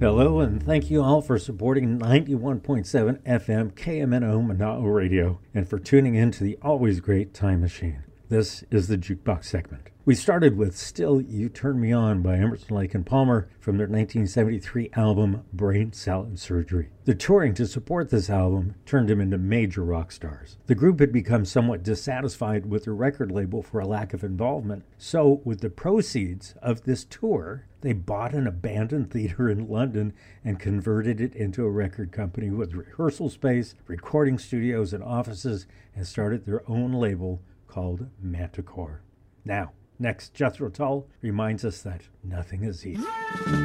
Hello, and thank you all for supporting 91.7 FM KMNO Mana'o Radio and for tuning in to the always great Time Machine. This is the Jukebox segment. We started with Still You Turn Me On by Emerson, Lake and Palmer from their 1973 album Brain Salad Surgery. The touring to support this album turned them into major rock stars. The group had become somewhat dissatisfied with their record label for a lack of involvement, so with the proceeds of this tour, they bought an abandoned theater in London and converted it into a record company with rehearsal space, recording studios, and offices, and started their own label called Manticore. Now, next, Jethro Tull reminds us that nothing is easy.